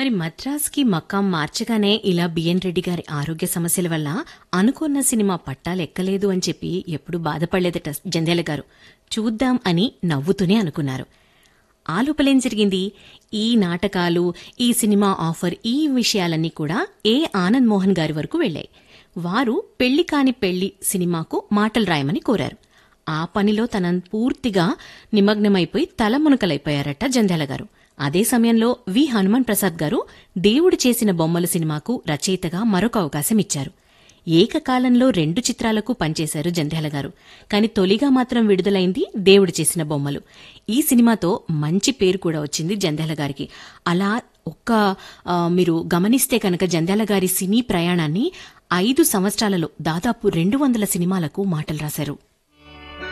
మరి మద్రాస్కి మకాం మార్చగానే ఇలా బిఎన్ రెడ్డి గారి ఆరోగ్య సమస్యల వల్ల అనుకున్న సినిమా పట్టాలెక్కలేదు అని చెప్పి ఎప్పుడూ బాధపడలేదట జంధ్యాల గారు. చూద్దాం అని నవ్వుతూనే అనుకున్నారు. ఆ లోపలేం జరిగింది? ఈ నాటకాలు, ఈ సినిమా ఆఫర్, ఈ విషయాలన్నీ కూడా ఆనంద్ మోహన్ గారి వరకు వెళ్లాయి. వారు పెళ్లి కాని పెళ్లి సినిమాకు మాటలు రాయమని కోరారు. ఆ పనిలో పూర్తిగా నిమగ్నమైపోయి తలమునకలైపోయారట జంధ్యాల గారు. అదే సమయంలో హనుమాన్ ప్రసాద్ గారు దేవుడు చేసిన బొమ్మలు సినిమాకు రచయితగా మరొక అవకాశం ఇచ్చారు. ఏకకాలంలో 2 చిత్రాలకు పనిచేశారు జంధ్యాల గారు. కాని తొలిగా మాత్రం విడుదలైంది దేవుడు చేసిన బొమ్మలు. ఈ సినిమాతో మంచి పేరు కూడా వచ్చింది జంధ్యాల గారికి. అలా మీరు గమనిస్తే కనుక జంధ్యాల గారి సినీ ప్రయాణాన్ని 5 సంవత్సరాలలో దాదాపు 200 సినిమాలకు మాటలు రాశారు.